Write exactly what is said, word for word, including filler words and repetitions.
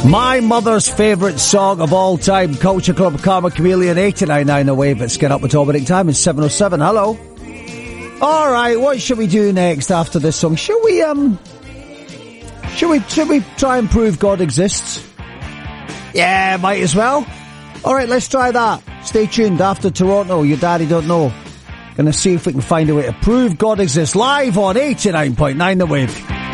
My mother's favourite song of all time, Culture Club, Karma Chameleon, eighty-nine point nine The Wave. Let's get up with Dominic Time. It's seven oh seven. Hello. All right, what should we do next after this song? Should we, um, should we, should we try and prove God exists? Yeah, might as well. All right, let's try that. Stay tuned after Toronto. Your daddy don't know. Gonna see if we can find a way to prove God exists live on eighty-nine point nine The Wave.